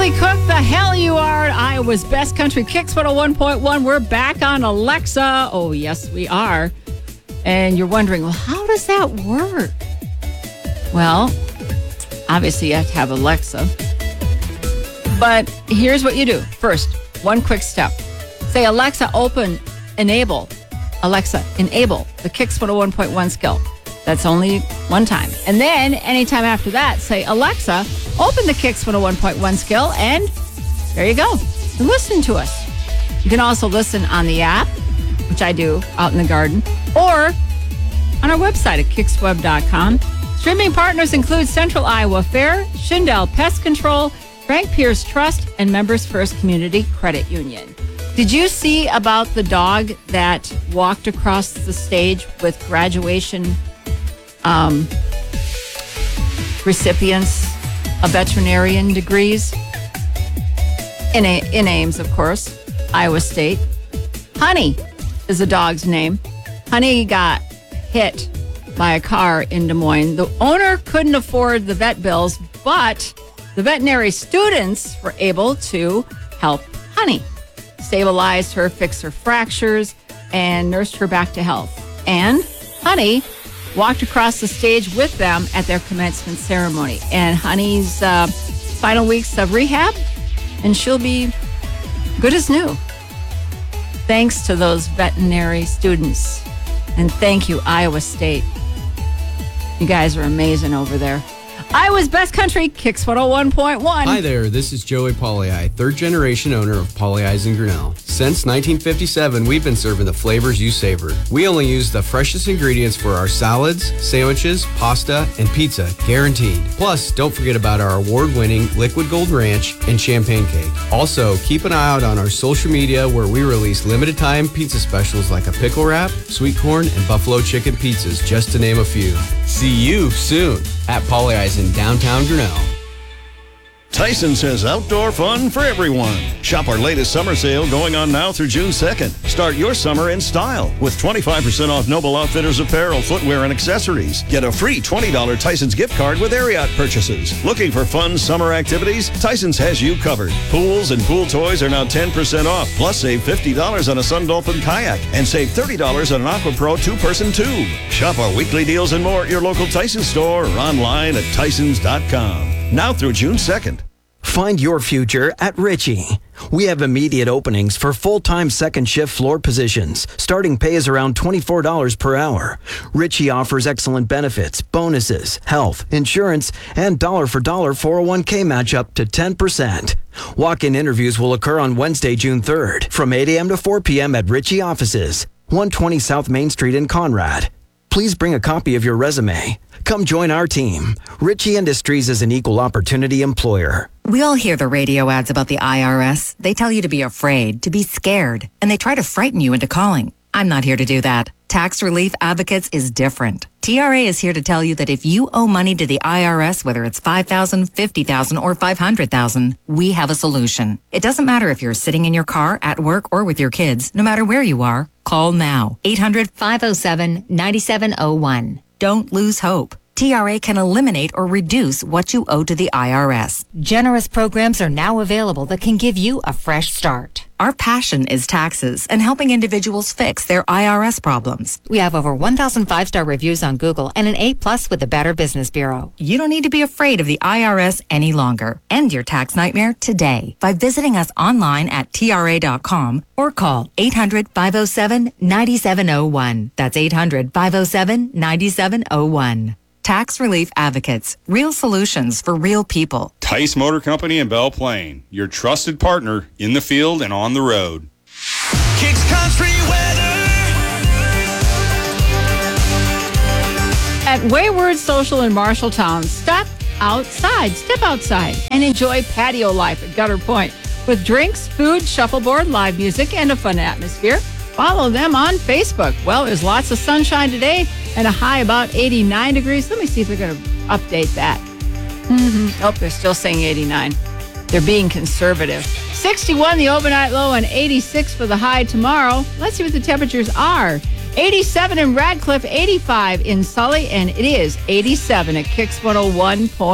Charlie Cook, the hell you are. Iowa's best country Kicks 101.1. We're back on Alexa. Oh, yes, we are. And you're wondering, well, how does that work? Well, obviously you have to have Alexa. But here's what you do. First, one quick step. Say, Alexa, enable the Kicks 101.1 skill. That's only one time. And then anytime after that, say, Alexa, open the Kicks 101.1 skill, and there you go. And listen to us. You can also listen on the app, which I do out in the garden, or on our website at kicksweb.com. Streaming partners include Central Iowa Fair, Schindel Pest Control, Frank Pierce Trust, and Members First Community Credit Union. Did you see about the dog that walked across the stage with graduation recipients of veterinarian degrees? In Ames, of course, Iowa State. Honey is the dog's name. Honey got hit by a car in Des Moines. The owner couldn't afford the vet bills, but the veterinary students were able to help Honey, stabilized her, fix her fractures, and nursed her back to health. And Honey walked across the stage with them at their commencement ceremony. And Honey's final weeks of rehab, and she'll be good as new. Thanks to those veterinary students. And thank you, Iowa State. You guys are amazing over there. Iowa's best country, Kicks 101.1. Hi there, this is Joey Pauley, third generation owner of Pauley Eyes in Grinnell. Since 1957, we've been serving the flavors you savor. We only use the freshest ingredients for our salads, sandwiches, pasta, and pizza, guaranteed. Plus, don't forget about our award-winning Liquid Gold Ranch and Champagne Cake. Also, keep an eye out on our social media where we release limited-time pizza specials like a pickle wrap, sweet corn, and buffalo chicken pizzas, just to name a few. See you soon at Pauley Eyes in downtown Grinnell. Tyson's has outdoor fun for everyone. Shop our latest summer sale going on now through June 2nd. Start your summer in style with 25% off Noble Outfitters apparel, footwear, and accessories. Get a free $20 Tyson's gift card with Ariat purchases. Looking for fun summer activities? Tyson's has you covered. Pools and pool toys are now 10% off. Plus, save $50 on a Sun Dolphin kayak and save $30 on an Aqua Pro two-person tube. Shop our weekly deals and more at your local Tyson store or online at tysons.com. Now through June 2nd. Find your future at Ritchie. We have immediate openings for full-time second shift floor positions. Starting pay is around $24 per hour. Ritchie offers excellent benefits, bonuses, health, insurance, and dollar-for-dollar 401k match up to 10%. Walk-in interviews will occur on Wednesday, June 3rd from 8 a.m. to 4 p.m. at Ritchie offices, 120 South Main Street in Conrad. Please bring a copy of your resume. Come join our team. Ritchie Industries is an equal opportunity employer. We all hear the radio ads about the IRS. They tell you to be afraid, to be scared, and they try to frighten you into calling. I'm not here to do that. Tax Relief Advocates is different. TRA is here to tell you that if you owe money to the IRS, whether it's $5,000, $50,000, or $500,000, we have a solution. It doesn't matter if you're sitting in your car, at work, or with your kids. No matter where you are, call now. 800-507-9701. Don't lose hope. TRA can eliminate or reduce what you owe to the IRS. Generous programs are now available that can give you a fresh start. Our passion is taxes and helping individuals fix their IRS problems. We have over 1,000 five-star reviews on Google and an A+ with the Better Business Bureau. You don't need to be afraid of the IRS any longer. End your tax nightmare today by visiting us online at TRA.com or call 800-507-9701. That's 800-507-9701. Tax Relief Advocates. Real solutions for real people. Tice Motor Company in Belle Plaine. Your trusted partner in the field and on the road. Kicks Country Weather. At Wayward Social in Marshalltown, step outside, and enjoy patio life at Gutter Point with drinks, food, shuffleboard, live music, and a fun atmosphere. Follow them on Facebook. Well, there's lots of sunshine today and a high about 89 degrees. Let me see if they're going to update that. Nope, they're still saying 89. They're being conservative. 61 the overnight low and 86 for the high tomorrow. Let's see what the temperatures are. 87 in Radcliffe, 85 in Sully, and it is 87 at Kicks 101.